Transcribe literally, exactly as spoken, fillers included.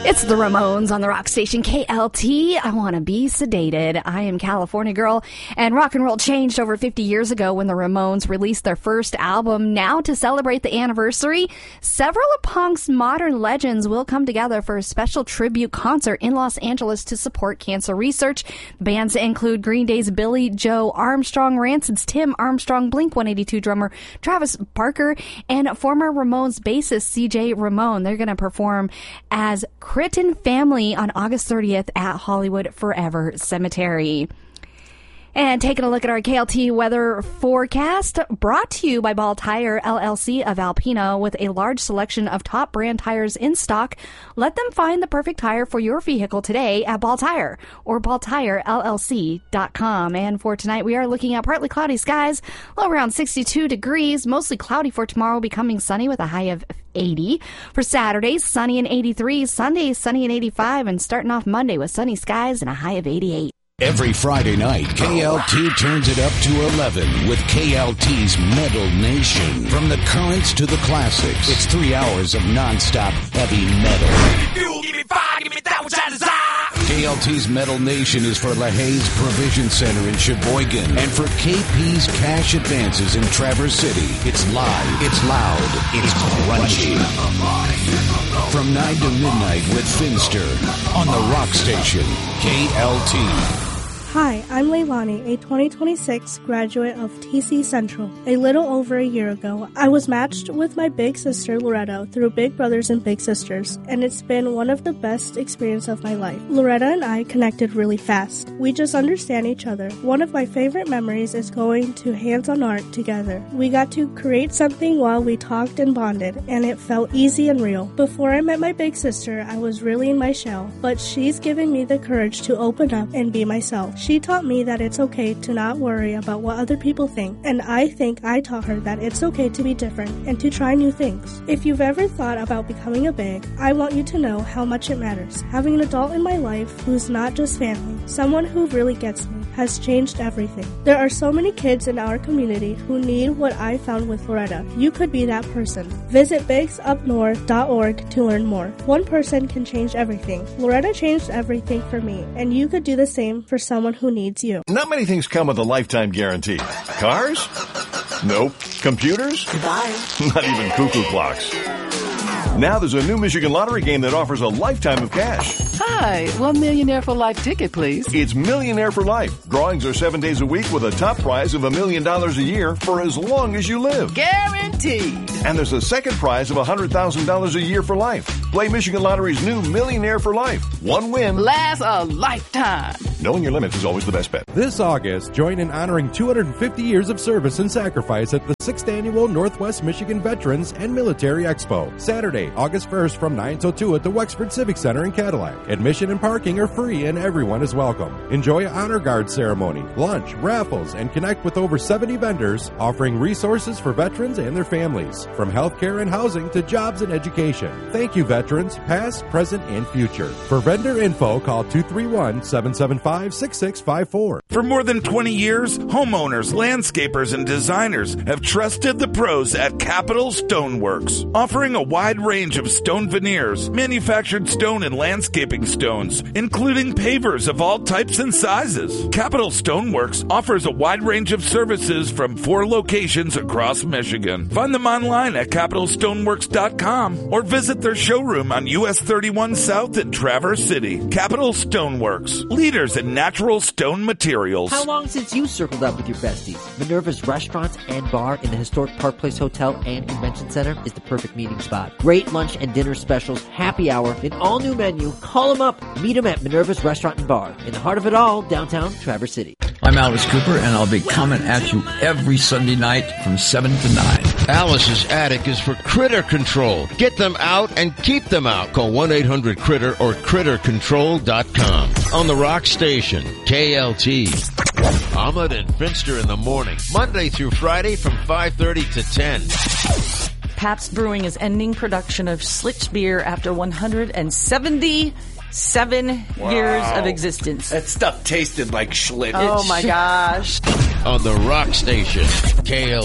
It's the Ramones on the rock station K L T. I want to be sedated. I am California Girl, and rock and roll changed over fifty years ago when the Ramones released their first album. Now, to celebrate the anniversary, several of punk's modern legends will come together for a special tribute concert in Los Angeles to support cancer research. Bands include Green Day's Billy Joe Armstrong, Rancid's Tim Armstrong, Blink one eighty-two drummer Travis Barker, and former Ramones bassist C J Ramone. They're going to perform as Critton Family on August thirtieth at Hollywood Forever Cemetery. And taking a look at our K L T weather forecast, brought to you by Ball Tire, L L C of Alpena, with a large selection of top brand tires in stock. Let them find the perfect tire for your vehicle today at Ball Tire or ball tire L L C dot com. And for tonight, we are looking at partly cloudy skies, low around sixty-two degrees, mostly cloudy for tomorrow, becoming sunny with a high of eighty. For Saturday, sunny and eighty-three. Sunday, sunny and eighty-five. And starting off Monday with sunny skies and a high of eighty-eight. Every Friday night, K L T turns it up to eleven with K L T's Metal Nation. From the currents to the classics, it's three hours of nonstop heavy metal. Give me fire, give me that which I desire. K L T's Metal Nation is for LaHaye's Provision Center in Sheboygan and for K P's Cash Advances in Traverse City. It's live, it's loud, it's crunchy. From nine to midnight with Finster on the rock station, K L T. Hi, I'm Leilani, a twenty twenty-six graduate of T C Central. A little over a year ago, I was matched with my big sister Loretta through Big Brothers and Big Sisters, and it's been one of the best experiences of my life. Loretta and I connected really fast. We just understand each other. One of my favorite memories is going to hands-on art together. We got to create something while we talked and bonded, and it felt easy and real. Before I met my big sister, I was really in my shell, but she's given me the courage to open up and be myself. She taught me that it's okay to not worry about what other people think, and I think I taught her that it's okay to be different and to try new things. If you've ever thought about becoming a big, I want you to know how much it matters. Having an adult in my life who's not just family, someone who really gets me, has changed everything. There are so many kids in our community who need what I found with Loretta. You could be that person. Visit bigs up north dot org to learn more. One person can change everything. Loretta changed everything for me, and you could do the same for someone who needs you. Not many things come with a lifetime guarantee. Cars? Nope. Computers? Goodbye. Not even cuckoo clocks. Now there's a new Michigan Lottery game that offers a lifetime of cash. Hi, one Millionaire for Life ticket, please. It's Millionaire for Life. Drawings are seven days a week with a top prize of a million dollars a year for as long as you live. Guaranteed. And there's a second prize of one hundred thousand dollars a year for life. Play Michigan Lottery's new Millionaire for Life. One win lasts a lifetime. Knowing your limits is always the best bet. This August, join in honoring two hundred fifty years of service and sacrifice at the sixth Annual Northwest Michigan Veterans and Military Expo. Saturday, August first from nine till two at the Wexford Civic Center in Cadillac. Admission and parking are free and everyone is welcome. Enjoy an honor guard ceremony, lunch, raffles, and connect with over seventy vendors offering resources for veterans and their families, from healthcare and housing to jobs and education. Thank you, veterans, past, present, and future. For vendor info, call two three one, seven seven five, six six five four. For more than twenty years, homeowners, landscapers, and designers have trusted the pros at Capital Stoneworks, offering a wide range of stone veneers, manufactured stone and landscaping stones, including pavers of all types and sizes. Capital Stoneworks offers a wide range of services from four locations across Michigan. Find them online at capital stoneworks dot com or visit their showroom on U S thirty-one South in Traverse City. Capital Stoneworks, leaders in natural stone materials. How long since you circled up with your besties? Minerva's Restaurant and Bar in the historic Park Place Hotel and Convention Center is the perfect meeting spot. Great lunch and dinner specials, happy hour, an all-new menu. Call them up. Meet them at Minerva's Restaurant and Bar in the heart of it all, downtown Traverse City. I'm Alice Cooper, and I'll be coming at you every Sunday night from seven to nine. Alice's Attic is for critter control. Get them out and keep them out. Call one eight hundred critter or critter control dot com. On the rock station, K L T. Ahmed and Finster in the morning, Monday through Friday from five thirty to ten. Pabst Brewing is ending production of Schlitz beer after one hundred seventy-seven wow. years of existence. That stuff tasted like Schlitz. Oh my gosh. On the rock station, K L